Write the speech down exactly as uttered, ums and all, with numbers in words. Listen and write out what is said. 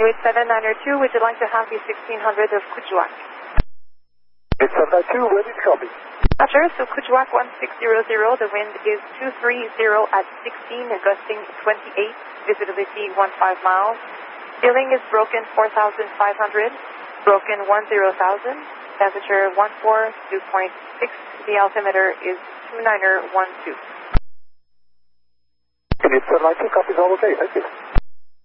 eight seven nine two, would you like to have the sixteen hundred of Kuujjuaq? eight seven nine two, ready to copy. Roger, so Kuujjuaq one six zero zero, the wind is two three zero at sixteen, gusting twenty-eight, visibility one five miles. Ceiling is broken four thousand five hundred, broken ten thousand, temperature one four two point six, the altimeter is two nine one two. eight seven nine two, copies all okay, thank you.